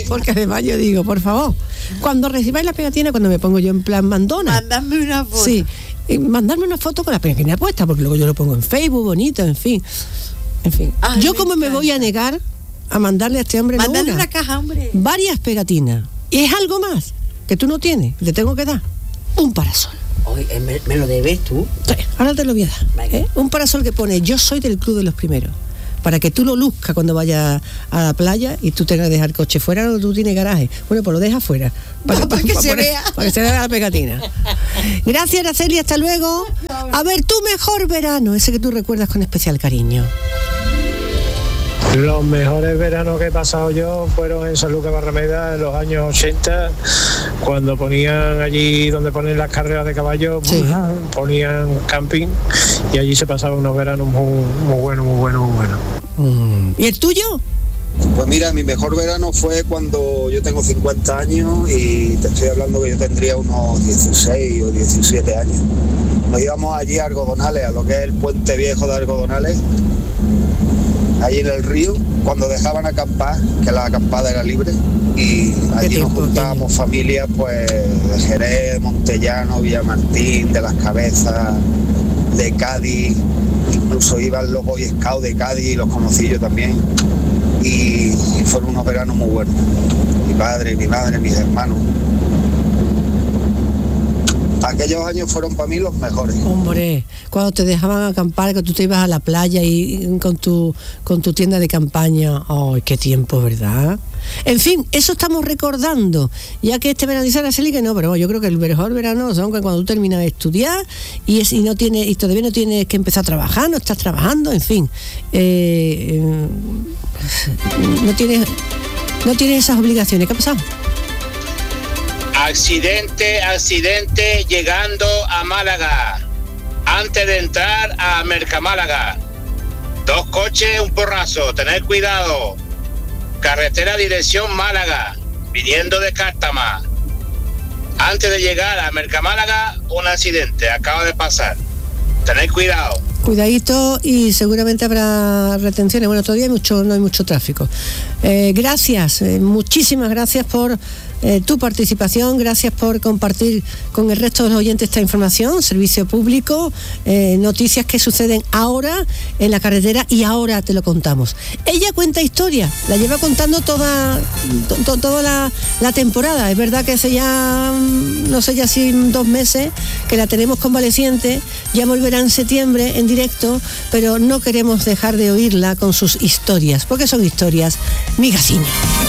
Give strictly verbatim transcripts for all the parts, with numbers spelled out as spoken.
Porque además yo digo, por favor, cuando recibáis la pegatina, cuando me pongo yo en plan mandona, Mándame una foto. Sí, y mandarme una foto con la pegatina puesta, porque luego yo lo pongo en Facebook, bonito, en fin. En fin. Ay, yo me como me encanta. voy a negar a mandarle a este hombre no Mándale una, una caja, hombre. varias pegatinas. Y es algo más que tú no tienes, le tengo que dar un parasol. Oye, ¿me, me lo debes tú? Sí, ahora te lo voy a dar. Venga. ¿eh? Un parasol que pone yo soy del club de los primeros, para que tú lo luzcas cuando vayas a la playa y tú tengas que dejar el coche fuera o tú tienes garaje. Bueno, pues lo dejas fuera. Para, para que se poner- vea. Para que se vea la pegatina. Gracias, Araceli, hasta luego. A ver, tu mejor verano, ese que tú recuerdas con especial cariño. Los mejores veranos que he pasado yo fueron en San Lucas Barrameda en los años ochenta, cuando ponían allí donde ponen las carreras de caballos, Sí. ponían camping y allí se pasaban unos veranos muy, muy buenos, muy buenos, muy buenos. Mm. ¿Y el tuyo? Pues mira, mi mejor verano fue cuando yo tengo cincuenta años y te estoy hablando que yo tendría unos dieciséis o diecisiete años. Nos íbamos allí a Algodonales, a lo que es el puente viejo de Algodonales, allí en el río, cuando dejaban acampar, que la acampada era libre, y allí nos tiempo, juntábamos familias pues de Jerez, Montellano, Villamartín, de Las Cabezas, de Cádiz, incluso iban los Boy Scouts de Cádiz, los conocí yo también, y, y fueron unos veranos muy buenos. Mi padre, mi madre, mis hermanos. Aquellos años fueron para mí los mejores. Hombre, cuando te dejaban acampar, que tú te ibas a la playa y y con tu con tu tienda de campaña. ¡Ay, qué tiempo, ¿verdad? En fin, eso estamos recordando, ya que este verano dice Araceli que no, pero bueno, yo creo que el mejor verano son cuando tú terminas de estudiar y, es, y no tienes, y todavía no tienes que empezar a trabajar, no estás trabajando, en fin. Eh, eh, no tienes no tienes esas obligaciones. ¿Qué ha pasado? Accidente, accidente llegando a Málaga. Antes de entrar a Mercamálaga. Dos coches, un porrazo, tened cuidado. Carretera dirección Málaga, viniendo de Cártama. Antes de llegar a Mercamálaga, un accidente, acaba de pasar. Tened cuidado. Cuidadito y seguramente habrá retenciones. Bueno, todavía hay mucho, no hay mucho tráfico. Eh, gracias, eh, muchísimas gracias por eh, tu participación, gracias por compartir con el resto de los oyentes esta información, servicio público, eh, noticias que suceden ahora en la carretera y ahora te lo contamos. Ella cuenta historia, la lleva contando toda, to, to, toda la, la temporada. Es verdad que hace ya, no sé, ya si dos meses que la tenemos convaleciente, ya volverá en septiembre en directo, pero no queremos dejar de oírla con sus historias, porque son historias migasiñas.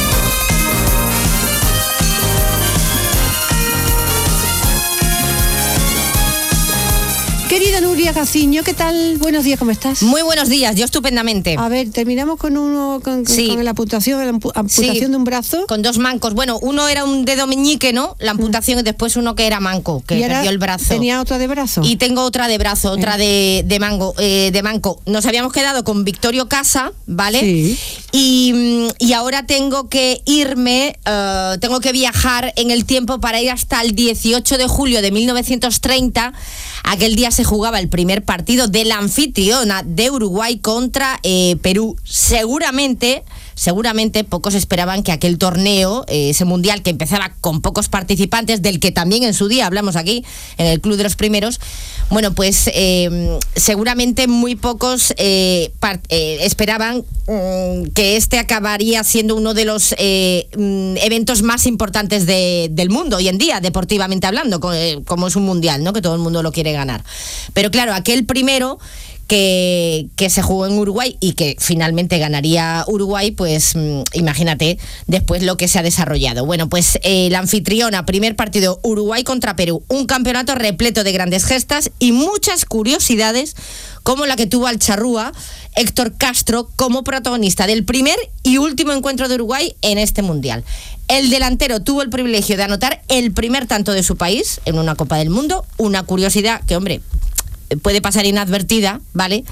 Querida Nuria Gaciño, ¿qué tal? Buenos días, ¿cómo estás? Muy buenos días, yo estupendamente. A ver, terminamos con uno con, con- Sí. con la amputación, la ampu- amputación Sí. de un brazo. Con dos mancos. Bueno, uno era un dedo meñique, ¿no? La amputación, y después uno que era manco, que Y ahora perdió el brazo. tenía otra de brazo. Y tengo otra de brazo, otra de, de mango, eh, de manco. Nos habíamos quedado con Victorio Casa, ¿vale? Sí. Y, mm, y ahora tengo que irme, eh, tengo que viajar en el tiempo para ir hasta el dieciocho de julio de mil novecientos treinta. Aquel día se jugaba el primer partido de la anfitriona de Uruguay contra eh, Perú. Seguramente, seguramente pocos esperaban que aquel torneo, eh, ese mundial que empezaba con pocos participantes, del que también en su día hablamos aquí, en el Club de los Primeros, bueno, pues eh, seguramente muy pocos eh, par- eh, esperaban mm, que este acabaría siendo uno de los eh, mm, eventos más importantes de- del mundo hoy en día, deportivamente hablando, co- eh, como es un mundial, ¿no? Que todo el mundo lo quiere ganar. Pero claro, aquel primero que, que se jugó en Uruguay y que finalmente ganaría Uruguay, pues mm, imagínate después lo que se ha desarrollado. Bueno, pues eh, la anfitriona, primer partido, Uruguay contra Perú, un campeonato repleto de grandes gestas y muchas curiosidades, como la que tuvo al charrúa Héctor Castro como protagonista del primer y último encuentro de Uruguay en este mundial. El delantero tuvo el privilegio de anotar el primer tanto de su país en una Copa del Mundo, una curiosidad que, hombre, puede pasar inadvertida, ¿vale?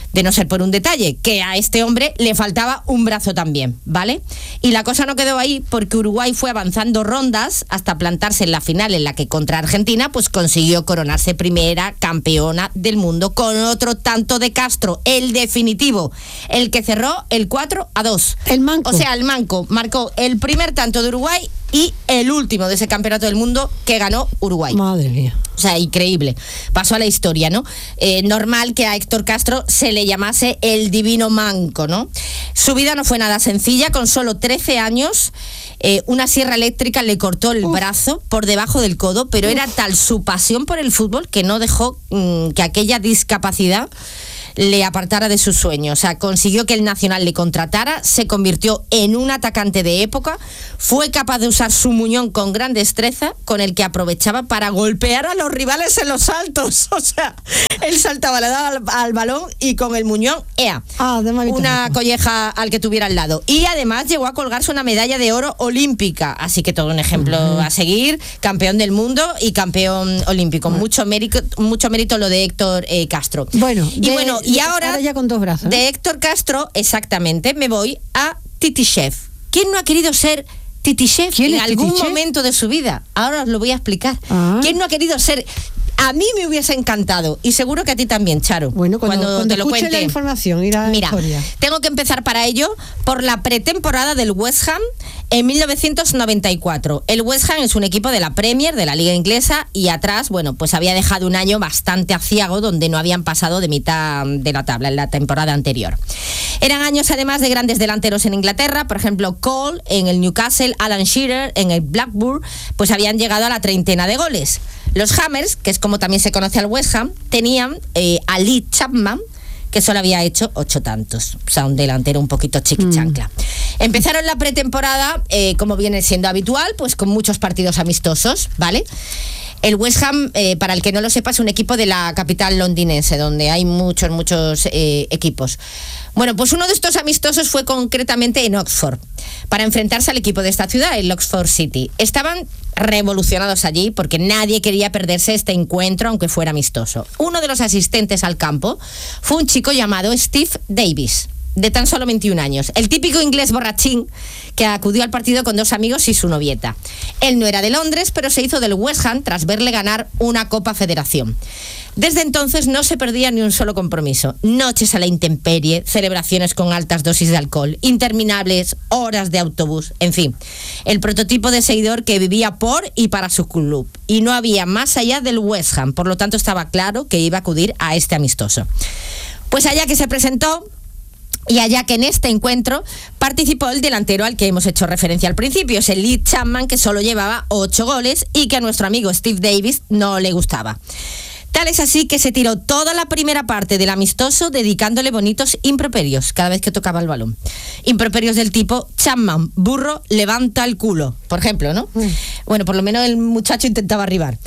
de no ser por un detalle, que a este hombre le faltaba un brazo también, ¿vale? Y la cosa no quedó ahí porque Uruguay fue avanzando rondas hasta plantarse en la final en la que contra Argentina pues consiguió coronarse primera campeona del mundo con otro tanto de Castro, el definitivo, el que cerró el cuatro a dos. El manco. O sea, el manco marcó el primer tanto de Uruguay y el último de ese campeonato del mundo que ganó Uruguay. Madre mía. O sea, increíble. Pasó a la historia, ¿no? Eh, normal que a Héctor Castro se le llamase el divino manco, ¿no? Su vida no fue nada sencilla. Con solo trece años, eh, una sierra eléctrica le cortó el Uf. brazo por debajo del codo, pero Uf. era tal su pasión por el fútbol que no dejó mmm, que aquella discapacidad le apartara de sus sueños. O sea, consiguió que el Nacional le contratara, se convirtió en un atacante de época, fue capaz de usar su muñón con gran destreza, con el que aprovechaba para golpear a los rivales en los saltos. O sea, él saltaba, le daba al, al balón y con el muñón, ea, ah, de una colleja al que tuviera al lado. Y además llegó a colgarse una medalla de oro olímpica, así que todo un ejemplo uh-huh. a seguir, campeón del mundo y campeón olímpico. Uh-huh. Mucho mérito, mucho mérito lo de Héctor eh, Castro. Bueno, y de... bueno, y ahora, ahora ya con dos brazos, ¿eh? De Héctor Castro, exactamente, me voy a Titishev. ¿Quién no ha querido ser Titishev en algún Titishev? momento de su vida? Ahora os lo voy a explicar. Ah. ¿Quién no ha querido ser? A mí me hubiese encantado y seguro que a ti también, Charo. Bueno, cuando, cuando, cuando te lo cuente la información y la Mira, historia. Tengo que empezar para ello por la pretemporada del West Ham en mil novecientos noventa y cuatro. El West Ham es un equipo de la Premier, de la Liga Inglesa, y atrás, bueno, pues había dejado un año bastante aciago donde no habían pasado de mitad de la tabla en la temporada anterior. Eran años además de grandes delanteros en Inglaterra, por ejemplo, Cole en el Newcastle, Alan Shearer en el Blackburn, pues habían llegado a la treintena de goles. Los Hammers, que es como también se conoce al West Ham, tenían eh, a Lee Chapman, que solo había hecho ocho tantos. O sea, un delantero un poquito chiquichancla. Mm. Empezaron la pretemporada, eh, como viene siendo habitual, pues con muchos partidos amistosos, ¿vale? El West Ham, eh, para el que no lo sepa, es un equipo de la capital londinense, donde hay muchos, muchos eh, equipos. Bueno, pues uno de estos amistosos fue concretamente en Oxford, para enfrentarse al equipo de esta ciudad, el Oxford City. Estaban revolucionados allí porque nadie quería perderse este encuentro, aunque fuera amistoso. Uno de los asistentes al campo fue un chico llamado Steve Davis, de tan solo veintiún años, el típico inglés borrachín que acudió al partido con dos amigos y su novieta. Él no era de Londres, pero se hizo del West Ham tras verle ganar una Copa Federación. Desde entonces no se perdía ni un solo compromiso. Noches a la intemperie, celebraciones con altas dosis de alcohol, interminables horas de autobús, en fin, el prototipo de seguidor que vivía por y para su club. Y no había más allá del West Ham, por lo tanto estaba claro que iba a acudir a este amistoso. Pues allá que se presentó, y allá que en este encuentro participó el delantero al que hemos hecho referencia al principio, es el Lee Chapman, que solo llevaba ocho goles y que a nuestro amigo Steve Davis no le gustaba. Tal es así que se tiró toda la primera parte del amistoso dedicándole bonitos improperios cada vez que tocaba el balón. Improperios del tipo: Chapman, burro, levanta el culo, por ejemplo, ¿no? Mm. Bueno, por lo menos el muchacho intentaba arribar.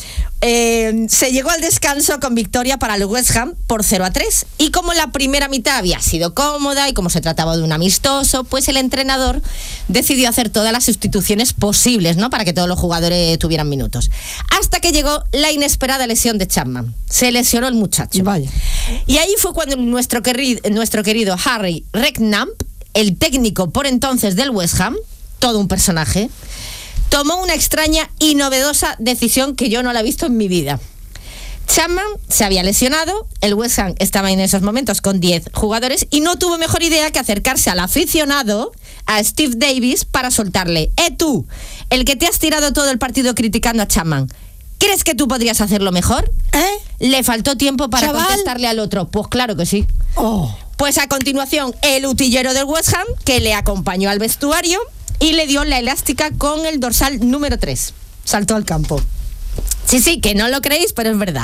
Eh, se llegó al descanso con victoria para el West Ham por cero a tres, y como la primera mitad había sido cómoda y como se trataba de un amistoso, pues el entrenador decidió hacer todas las sustituciones posibles, ¿no?, para que todos los jugadores tuvieran minutos. Hasta que llegó la inesperada lesión de Chapman. Se lesionó el muchacho. Vaya. Y ahí fue cuando nuestro querido, nuestro querido Harry Redknapp, el técnico por entonces del West Ham, todo un personaje, tomó una extraña y novedosa decisión que yo no la he visto en mi vida. Chapman se había lesionado, el West Ham estaba en esos momentos con diez jugadores y no tuvo mejor idea que acercarse al aficionado, a Steve Davis, para soltarle: ¡Eh tú, el que te has tirado todo el partido criticando a Chapman! ¿Crees que tú podrías hacerlo mejor? ¿Eh? Le faltó tiempo para ¿Chaval? contestarle al otro. Pues claro que sí. Oh. Pues a continuación, el utillero del West Ham, que le acompañó al vestuario y le dio la elástica con el dorsal número tres. Saltó al campo. Sí, sí, que no lo creéis, pero es verdad.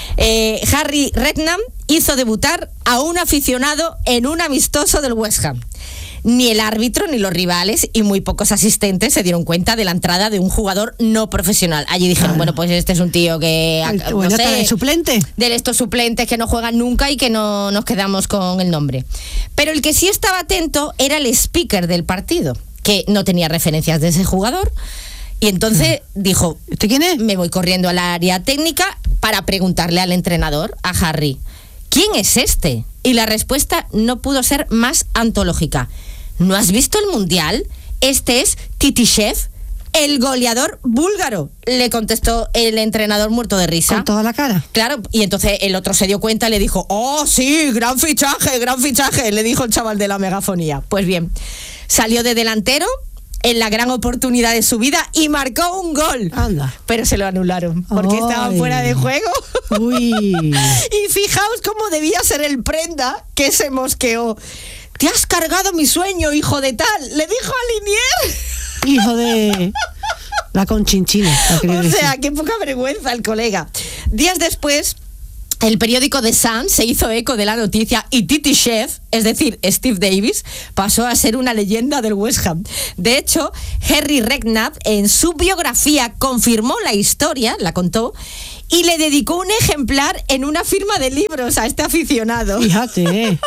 Eh, Harry Redknapp hizo debutar a un aficionado en un amistoso del West Ham. Ni el árbitro ni los rivales y muy pocos asistentes se dieron cuenta de la entrada de un jugador no profesional. Allí dijeron, claro, bueno, pues este es un tío que... El, bueno, no sé, de suplente. De estos suplentes que no juegan nunca y que no nos quedamos con el nombre. Pero el que sí estaba atento era el speaker del partido, que no tenía referencias de ese jugador. Y entonces dijo, ¿este quién es? Me voy corriendo al área técnica para preguntarle al entrenador, a Harry: ¿quién es este? Y la respuesta no pudo ser más antológica. ¿No has visto el Mundial? Este es Titishev, el goleador búlgaro, le contestó el entrenador muerto de risa. Con toda la cara. Claro, y entonces el otro se dio cuenta y le dijo, oh sí, gran fichaje, gran fichaje, le dijo el chaval de la megafonía. Pues bien, salió de delantero en la gran oportunidad de su vida y marcó un gol. Anda. Pero se lo anularon porque Ay. estaba fuera de juego. Uy. Y fijaos cómo debía ser el prenda que se mosqueó. Te has cargado mi sueño, hijo de tal, le dijo a Linier. Hijo de la Conchinchina. O sea, qué poca vergüenza el colega. Días después, el periódico The Sun se hizo eco de la noticia y Titishev, es decir, Steve Davis, pasó a ser una leyenda del West Ham. De hecho, Harry Redknapp en su biografía confirmó la historia, la contó, y le dedicó un ejemplar en una firma de libros a este aficionado. Fíjate.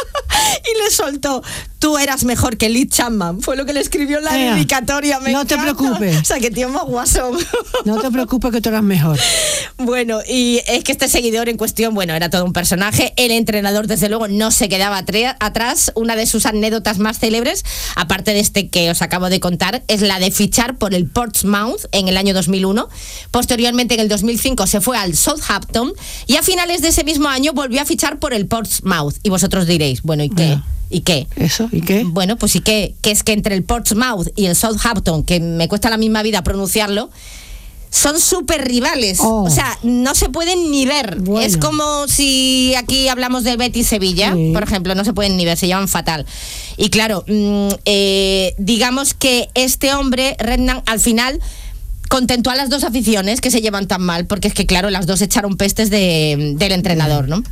Y le soltó, tú eras mejor que Lee Chapman. Fue lo que le escribió en la Ea, dedicatoria. Me no encanta. te preocupes. O sea, que tío más guasón. No te preocupes que tú eras mejor. Bueno, y es que este seguidor en cuestión, bueno, era todo un personaje. El entrenador, desde luego, no se quedaba atrás. Una de sus anécdotas más célebres, aparte de este que os acabo de contar, es la de fichar por el Portsmouth en el año dos mil uno. Posteriormente, en el dos mil cinco, se fue al Southampton y a finales de ese mismo año volvió a fichar por el Portsmouth. Y vosotros diréis, bueno, ¿y qué? Bueno. ¿Y qué? ¿Eso? ¿Y qué? Bueno, pues ¿y qué? Que es que entre el Portsmouth y el Southampton, que me cuesta la misma vida pronunciarlo, son súper rivales. Oh. O sea, no se pueden ni ver. Bueno. Es como si aquí hablamos del Betis Sevilla, sí. por ejemplo, no se pueden ni ver, se llevan fatal. Y claro, mmm, eh, digamos que este hombre, Redknapp, al final contentó a las dos aficiones que se llevan tan mal, porque es que claro, las dos echaron pestes de, del entrenador, ¿no?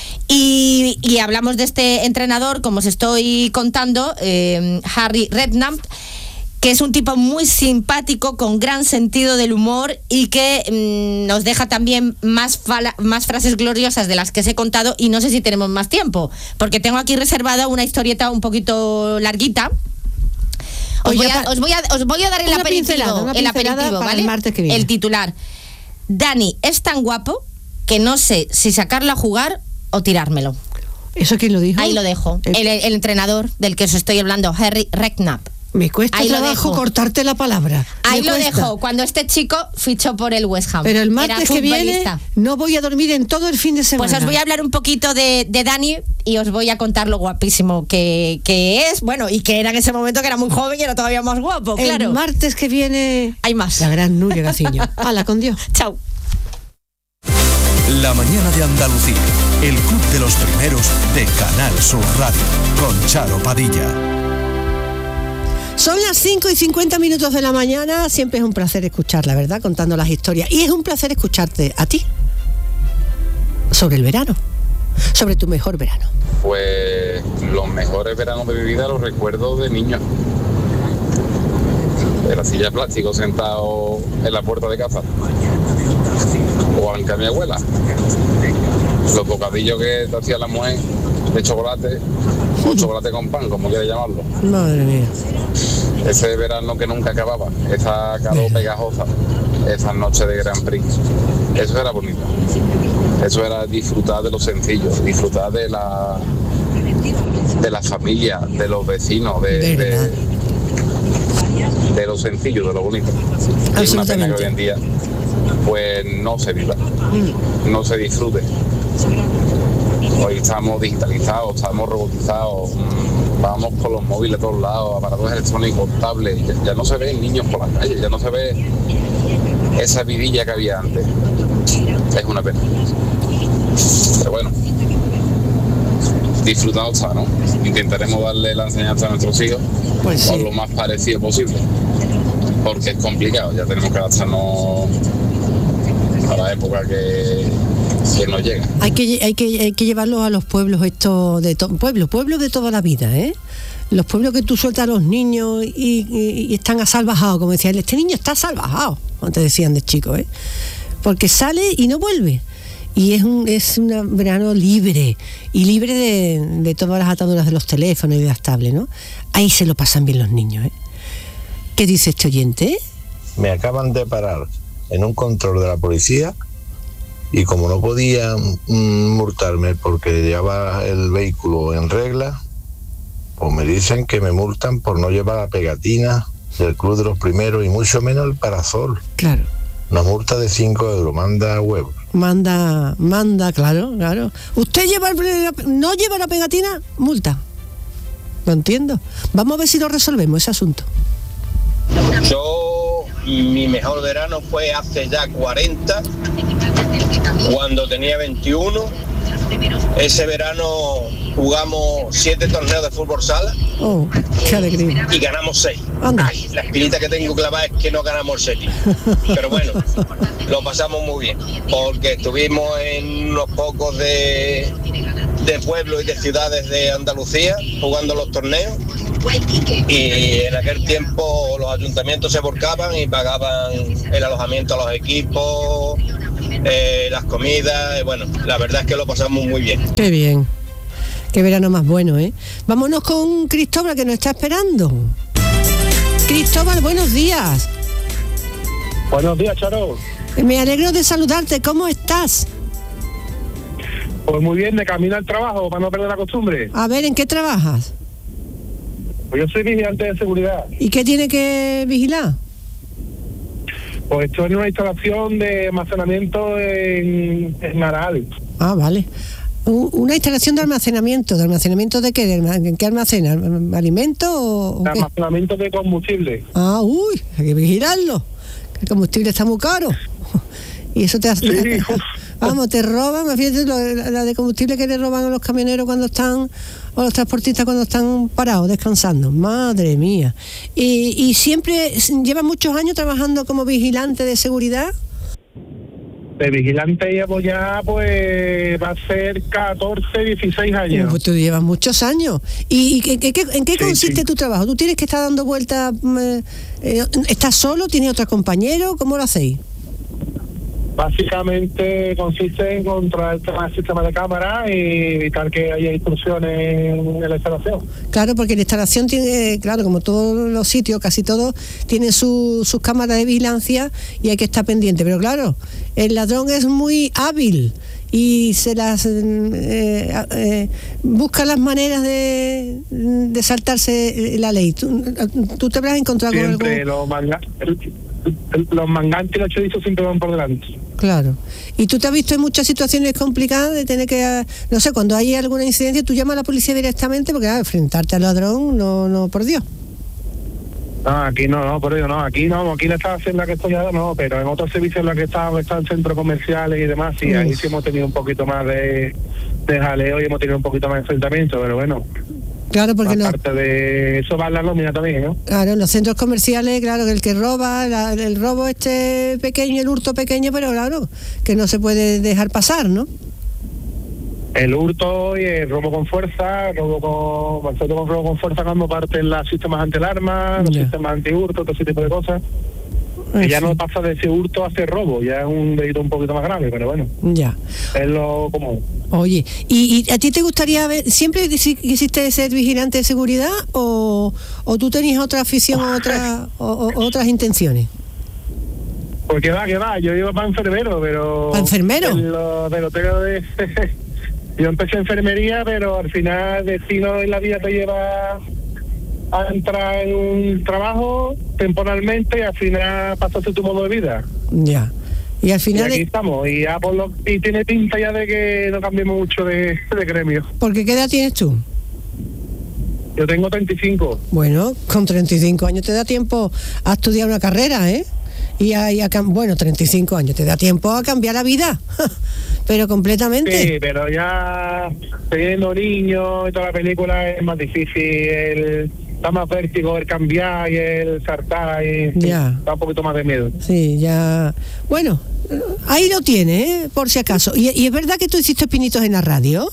Y, y hablamos de este entrenador, como os estoy contando, eh, Harry Redknapp, que es un tipo muy simpático, con gran sentido del humor y que mmm, nos deja también más, fala, más frases gloriosas de las que os he contado, y no sé si tenemos más tiempo, porque tengo aquí reservada una historieta un poquito larguita. Os voy, a, os, voy a, os voy a dar el aperitivo, el aperitivo, ¿vale? El, martes que viene. El titular. Dani es tan guapo que no sé si sacarlo a jugar o tirármelo. ¿Eso quién lo dijo? Ahí lo dejo. El, el, el entrenador del que os estoy hablando, Harry Redknapp. Me cuesta Ahí trabajo cortarte la palabra. Ahí Me lo cuesta. dejo, cuando este chico fichó por el West Ham. Pero el martes que viene no voy a dormir en todo el fin de semana. Pues os voy a hablar un poquito de, de Dani y os voy a contar lo guapísimo que, que es, bueno, y que era en ese momento, que era muy joven y era todavía más guapo, el claro. El martes que viene hay más. La gran Nuria Gaciño. Hala, con Dios. Chao. La mañana de Andalucía, el club de los primeros de Canal Sur Radio, con Charo Padilla. Son las cinco y cincuenta minutos de la mañana. Siempre es un placer escuchar, la verdad, contando las historias. Y es un placer escucharte a ti sobre el verano, sobre tu mejor verano. Pues los mejores veranos de mi vida los recuerdo de niño. En la silla de plástico, sentado en la puerta de casa. O a banca mi abuela. Los bocadillos que te hacía la mujer de chocolate, o chocolate con pan, como quiera llamarlo. Madre mía. Ese verano que nunca acababa, esa calor pegajosa, esas noches de Grand Prix, eso era bonito. Eso era disfrutar de lo sencillo, disfrutar de la de la familia, de los vecinos, de, de, de lo sencillo, de lo bonito. Es una pena que hoy en día pues no se viva, mm. no se disfrute. Hoy estamos digitalizados, estamos robotizados, vamos con los móviles a todos lados, aparatos electrónicos, tablets, ya, ya no se ven niños por la calle, ya no se ve esa vidilla que había antes. Es una pena. Pero bueno, disfrutado está, ¿no? Intentaremos darle la enseñanza a nuestros hijos pues sí. Por lo más parecido posible, porque es complicado, ya tenemos que adaptarnos a la época que, que nos llega. Hay que, hay que, hay que llevarlos a los pueblos, estos de to, pueblos, pueblos de toda la vida, ¿eh? Los pueblos que tú sueltas a los niños y, y, y están asalvajados, como decían, este niño está salvajado, como te decían de chico, ¿eh? Porque sale y no vuelve. Y es un, es un verano libre, y libre de, de todas las ataduras de los teléfonos y de las tablets, ¿no? Ahí se lo pasan bien los niños, ¿eh? ¿Qué dice este oyente? Me acaban de parar en un control de la policía y como no podían mm, multarme porque llevaba el vehículo en regla, pues me dicen que me multan por no llevar la pegatina del Club de los Primeros y mucho menos el parasol. Claro. Una multa de cinco euros, manda huevos. Manda, manda, claro, claro. ¿Usted lleva el, no lleva la pegatina? Multa. No entiendo. Vamos a ver si lo resolvemos ese asunto. Yo, mi mejor verano fue hace ya cuarenta, cuando tenía veintiuno. Ese verano jugamos siete torneos de fútbol sala. Oh, qué alegría. Y ganamos seis. Ay, la espinita que tengo clavada es que no ganamos el séptimo. Pero bueno, lo pasamos muy bien, porque estuvimos en unos pocos de, de pueblos y de ciudades de Andalucía jugando los torneos. Y en aquel tiempo los ayuntamientos se volcaban y pagaban el alojamiento a los equipos, eh, las comidas. Bueno, la verdad es que lo pasamos muy bien. Qué bien. Qué verano más bueno, ¿eh? Vámonos con Cristóbal, que nos está esperando. Cristóbal, buenos días. Buenos días, Charo. Me alegro de saludarte. ¿Cómo estás? Pues muy bien, de camino al trabajo, para no perder la costumbre. A ver, ¿en qué trabajas? Pues yo soy vigilante de seguridad. ¿Y qué tiene que vigilar? Pues estoy en una instalación de almacenamiento en, en Naral. Ah, vale. Una instalación de almacenamiento. ¿De almacenamiento de qué? ¿De ¿En qué almacena? ¿Alimento o, o de qué? Almacenamiento de combustible. Ah, uy, hay que vigilarlo. El combustible está muy caro. Y eso te hace... Sí, vamos, te roban, fíjate, lo, la de combustible que le roban a los camioneros cuando están, o los transportistas cuando están parados, descansando. Madre mía. ¿Y, y siempre lleva muchos años trabajando como vigilante de seguridad? De vigilante llevo ya, pues, va a ser catorce, dieciséis años. Pues tú llevas muchos años. ¿Y, y en, qué, en qué Sí, consiste sí. tu trabajo? ¿Tú tienes que estar dando vueltas? Eh, ¿Estás solo? ¿Tienes otros compañeros? ¿Cómo lo hacéis? Básicamente consiste en controlar el tema del sistema de cámara y evitar que haya intrusiones en la instalación. Claro, porque la instalación tiene, claro, como todos los sitios, casi todos, tienen su, sus cámaras de vigilancia y hay que estar pendiente. Pero claro, el ladrón es muy hábil y se las eh, eh, busca las maneras de, de saltarse la ley. ¿Tú, tú te habrás encontrado Siempre con algo? los, manga, el, el, los mangantes y los chorizos siempre van por delante. Claro. ¿Y tú te has visto en muchas situaciones complicadas de tener que, no sé, cuando hay alguna incidencia, tú llamas a la policía directamente porque ah, enfrentarte al ladrón, no, no, por Dios? No, aquí no, no, por ello no, aquí no, aquí en esta estación en la que estoy ahora no, pero en otros servicios en la que están, están centros comerciales y demás, sí, ahí sí hemos tenido un poquito más de, de jaleo y hemos tenido un poquito más de enfrentamiento, pero bueno. Claro, porque no. Aparte de eso va la nómina también, ¿no? Claro, en los centros comerciales, claro, que el que roba, la, el robo este pequeño, el hurto pequeño, pero claro, que no se puede dejar pasar, ¿no? El hurto y el robo con fuerza, robo con, nosotros con robo con fuerza cuando parten los sistemas anti-alarma, los Ya. sistemas anti-hurto, todo ese tipo de cosas. Ay, Y ya sí. no pasa de ese hurto a ese robo, ya es un delito un poquito más grave, pero bueno, Ya. es lo común. Oye, ¿y, y a ti te gustaría ver, siempre quisi- quisiste ser vigilante de seguridad o, o tú tenías otra afición o, otra, o, o- otras intenciones? Pues que va, que va, yo iba para enfermero, pero... ¿Pa enfermero? en lo- del hotel de... yo empecé enfermería, pero al final el destino en la vida te lleva a entrar en un trabajo temporalmente y al final pasaste tu modo de vida. Ya. Y al Y final, aquí de- estamos, y, ya por lo, y tiene pinta ya de que no cambiemos mucho de, de gremio. ¿porque qué edad tienes tú? Yo tengo treinta y cinco. Bueno, con treinta y cinco años te da tiempo a estudiar una carrera, ¿eh? Y a, y a cam- bueno, treinta y cinco años, te da tiempo a cambiar la vida, pero completamente. Sí, pero ya teniendo niños y toda la película es más difícil, el, da más vértigo el cambiar y el saltar y Ya. da un poquito más de miedo. Sí, ya. Bueno, ahí lo tienes, ¿eh? Por si acaso. ¿Y, y es verdad que tú hiciste pinitos en la radio?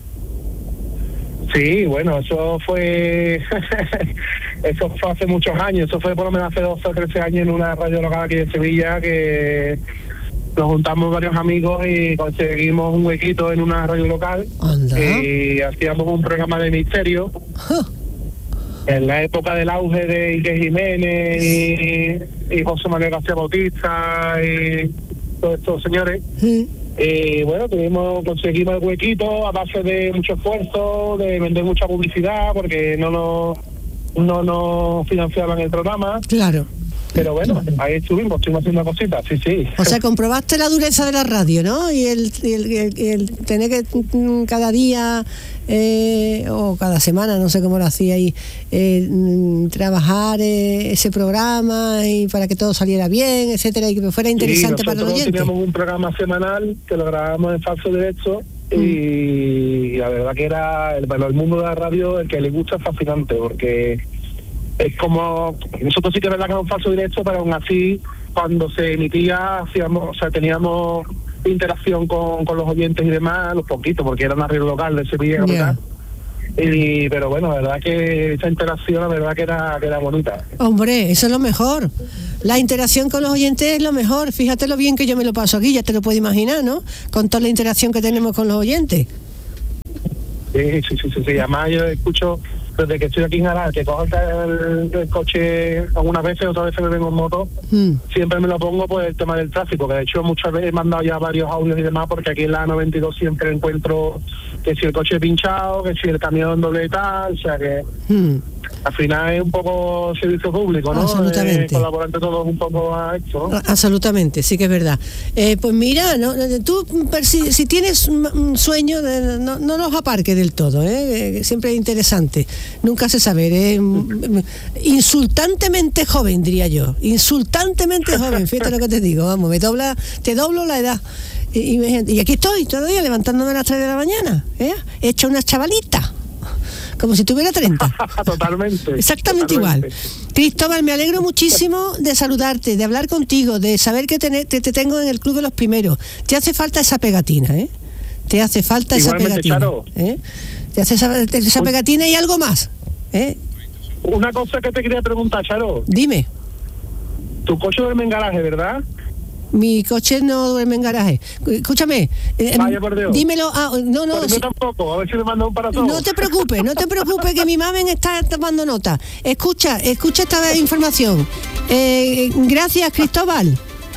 Sí, bueno, eso fue eso fue hace muchos años, eso fue por lo menos hace doce o trece años en una radio local aquí de Sevilla, que nos juntamos varios amigos y conseguimos un huequito en una radio local. Anda. Y hacíamos un programa de misterio en la época del auge de Ike Jiménez y, y José Manuel García Bautista y todos estos señores. Sí. Y bueno, tuvimos, conseguimos el huequito a base de mucho esfuerzo, de vender mucha publicidad, porque no nos, no nos financiaban el programa. Claro. Pero bueno, ahí estuvimos, estuvimos haciendo cositas, sí, sí. O sea, comprobaste la dureza de la radio, ¿no? Y el, y el, y el, y el tener que cada día eh, o cada semana, no sé cómo lo hacía ahí, eh, trabajar eh, ese programa y para que todo saliera bien, etcétera, y que fuera interesante sí, para el oyente. Teníamos un programa semanal que lo grabábamos en falso directo mm. y la verdad que era el, bueno, el mundo de la radio, el que le gusta es fascinante, porque es como, nosotros sí que es verdad que era un falso directo, pero aún así cuando se emitía hacíamos, o sea, teníamos interacción con, con los oyentes y demás, los poquitos, porque era una radio local de Sevilla, yeah. Y, pero bueno, la verdad que esa interacción, la verdad que era, que era bonita. Hombre, eso es lo mejor. La interacción con los oyentes es lo mejor. Fíjate lo bien que yo me lo paso aquí, ya te lo puedes imaginar, ¿no? Con toda la interacción que tenemos con los oyentes. Sí, sí, sí, sí, sí. Además yo escucho desde que estoy aquí en Aral, que cojo el, el coche algunas veces, otras veces me vengo en moto, mm. siempre me lo pongo por el tema del tráfico, que de hecho muchas veces he mandado ya varios audios y demás, porque aquí en la noventa y dos siempre encuentro que si el coche pinchado, que si el camión doble tal, o sea que mm. al final es un poco servicio público, ¿no? Absolutamente. Eh, colaborar entre todos un poco a esto, ¿no? Absolutamente, sí que es verdad. Eh, pues mira, no, tú si, si tienes un sueño, no, no los aparques del todo, ¿eh? Siempre es interesante. Nunca se sabe, ¿eh? Insultantemente joven, diría yo. Insultantemente joven, fíjate lo que te digo, vamos, me dobla, te doblo la edad. Y, y, y aquí estoy todavía levantándome a las tres de la mañana, ¿eh? He hecho una chavalita. Como si tuviera treinta. Totalmente. Exactamente totalmente. Igual. Cristóbal, me alegro muchísimo de saludarte, de hablar contigo, de saber que te, te, te tengo en el Club de los Primeros. Te hace falta esa pegatina, ¿eh? Te hace falta igualmente, esa pegatina. Claro. ¿eh? Te hace esa, esa pegatina y algo más, ¿eh? Una cosa que te quería preguntar, Charo. Dime. Tu coche duerme en garaje, ¿verdad? Mi coche no duerme en garaje. Escúchame. Eh, Vaya por Dios. Dímelo. Ah, no, no. Yo si, tampoco. A ver si me manda un para todos. No te preocupes, no te preocupes, que mi mamen está tomando nota. Escucha, escucha esta información. Eh, gracias, Cristóbal.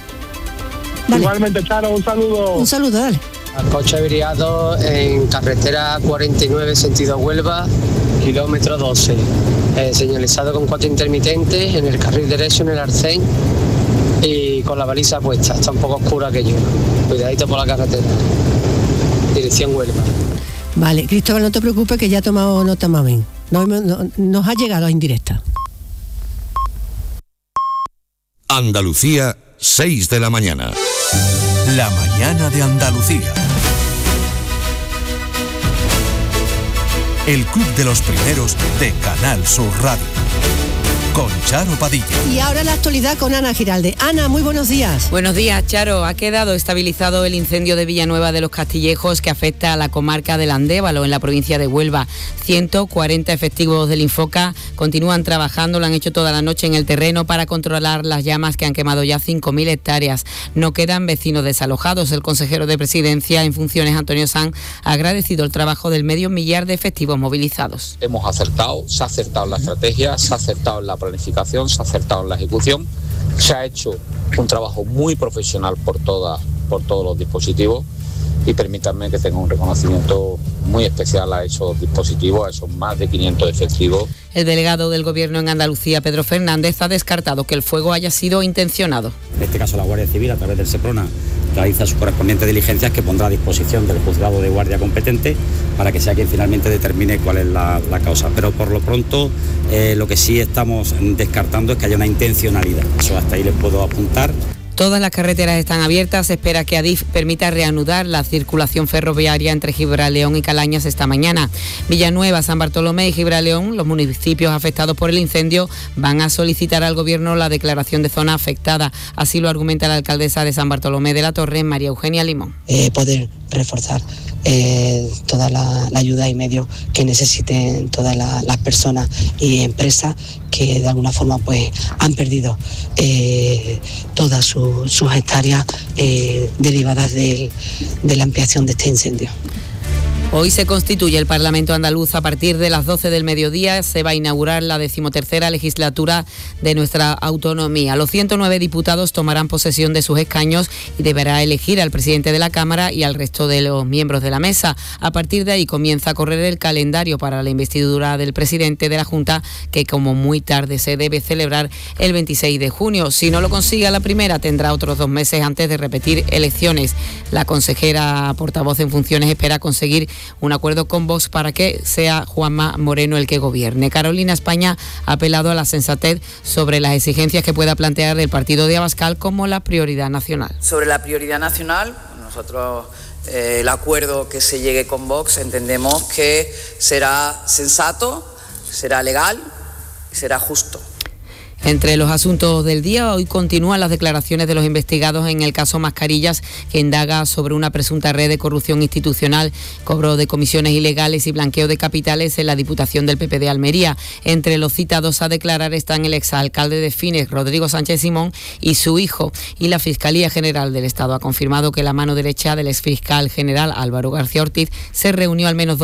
Dale. Igualmente, Charo, un saludo. Un saludo, dale. El coche averiado en carretera cuarenta y nueve, sentido Huelva, kilómetro doce. Eh, señalizado con cuatro intermitentes en el carril derecho, en el arcén. Y con la baliza puesta, está un poco oscura aquello. Cuidadito por la carretera. Dirección Huelva. Vale, Cristóbal, no te preocupes que ya ha tomado nota, mamen. No, no, nos ha llegado a indirecta. Andalucía, seis de la mañana. La mañana de Andalucía. El Club de los Primeros de Canal Sur Radio. Con Charo Padilla. Y ahora la actualidad con Ana Giralde. Ana, muy buenos días. Buenos días, Charo. Ha quedado estabilizado el incendio de Villanueva de los Castillejos que afecta a la comarca del Andévalo en la provincia de Huelva. ciento cuarenta efectivos del Infoca continúan trabajando, lo han hecho toda la noche en el terreno para controlar las llamas que han quemado ya cinco mil hectáreas. No quedan vecinos desalojados. El consejero de Presidencia en funciones, Antonio Sanz, ha agradecido el trabajo del medio millar de efectivos movilizados. Hemos acertado, se ha acertado en la estrategia, se ha acertado en la planificación, se ha acertado en la ejecución, se ha hecho un trabajo muy profesional por todas, por todos los dispositivos, y permítanme que tenga un reconocimiento muy especial a esos dispositivos, a esos más de quinientos efectivos. El delegado del Gobierno en Andalucía, Pedro Fernández, ha descartado que el fuego haya sido intencionado. En este caso, la Guardia Civil, a través del SEPRONA, realiza sus correspondientes diligencias que pondrá a disposición del juzgado de guardia competente para que sea quien finalmente determine cuál es la, la causa. Pero por lo pronto, eh, lo que sí estamos descartando es que haya una intencionalidad. Eso hasta ahí les puedo apuntar. Todas las carreteras están abiertas. Se espera que Adif permita reanudar la circulación ferroviaria entre Gibraleón y Calañas esta mañana. Villanueva, San Bartolomé y Gibraleón, los municipios afectados por el incendio, van a solicitar al Gobierno la declaración de zona afectada. Así lo argumenta la alcaldesa de San Bartolomé de la Torre, María Eugenia Limón. Eh, poder reforzar eh, toda la, la ayuda y medios que necesiten todas la, las personas y empresas que de alguna forma pues han perdido eh, todas su, sus hectáreas eh, derivadas de, de la ampliación de este incendio. Hoy se constituye el Parlamento andaluz. A partir de las doce del mediodía se va a inaugurar la decimotercera legislatura de nuestra autonomía. Los ciento nueve diputados tomarán posesión de sus escaños y deberá elegir al presidente de la Cámara y al resto de los miembros de la mesa. A partir de ahí comienza a correr el calendario para la investidura del presidente de la Junta, que como muy tarde se debe celebrar el veintiséis de junio. Si no lo consigue a la primera, tendrá otros dos meses antes de repetir elecciones. La consejera portavoz en funciones espera conseguir un acuerdo con Vox para que sea Juanma Moreno el que gobierne. Carolina España ha apelado a la sensatez sobre las exigencias que pueda plantear el partido de Abascal como la prioridad nacional. Sobre la prioridad nacional, nosotros eh, el acuerdo que se llegue con Vox entendemos que será sensato, será legal y será justo. Entre los asuntos del día, hoy continúan las declaraciones de los investigados en el caso Mascarillas, que indaga sobre una presunta red de corrupción institucional, cobro de comisiones ilegales y blanqueo de capitales en la Diputación del P P de Almería. Entre los citados a declarar están el exalcalde de Fines, Rodrigo Sánchez Simón, y su hijo. Y la Fiscalía General del Estado ha confirmado que la mano derecha del exfiscal general Álvaro García Ortiz se reunió al menos dos